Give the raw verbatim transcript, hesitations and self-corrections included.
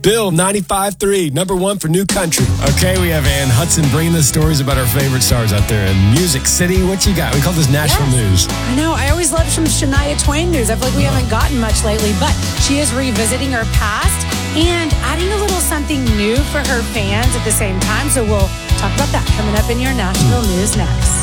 Bill, ninety-five three, number one for New Country. Okay, we have Ann Hudson bringing us stories about our favorite stars out there in Music City. What you got? We call this national yes. news. I know. I always love some Shania Twain news. I feel like we haven't gotten much lately, but she is revisiting her past and adding a little something new for her fans at the same time. So we'll talk about that coming up in your national news next.